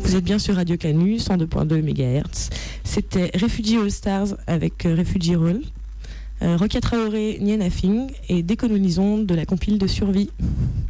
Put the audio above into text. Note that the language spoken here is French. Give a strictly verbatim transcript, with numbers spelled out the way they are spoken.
Vous êtes bien sur Radio Canu, cent deux virgule deux mégahertz. C'était Refugee All Stars avec euh, Refugee Roll, euh, Rocket Traoré, Nienafing et Décolonisons de la compile de Survie.